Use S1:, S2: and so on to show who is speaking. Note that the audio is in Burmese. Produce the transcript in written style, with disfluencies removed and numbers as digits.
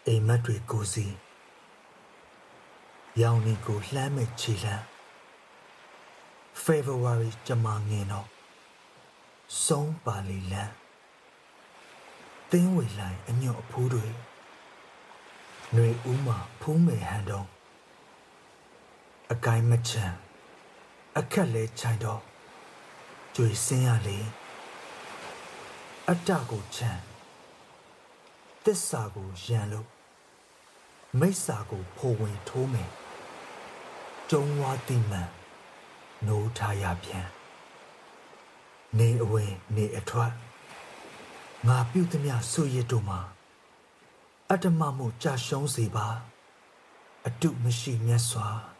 S1: အိမ်မက်တွေကိုစီရောင်နီကိုလှမ်းမဲ့ခြေလှမ်း February ကြမှာငင်တော့ဆုံးပါလီလန်းသင်းဝေလိုက်အညွတ်အဖိုးတွေຫນွေဦးမှာဖူးမယ်ဟန်တုံးအကိုင်းမချမ်းအခက်လဲချိုင်တော့ကြွေစင်းရလေအတ္တကိုချမ်းသစ္စာကိုရန်လို့မိစ္ဆာကိုဖိုဝင်ထိုးမယ်ကျုံဝါတိမှန်နိုးထားရပြန်နေအဝင်နေအထွက်ငါပြုသမျှဆွရစ်တို့မှာအတ္တမမှုကြာရှုံးစေပါအတုမရှိမြတ်စွာ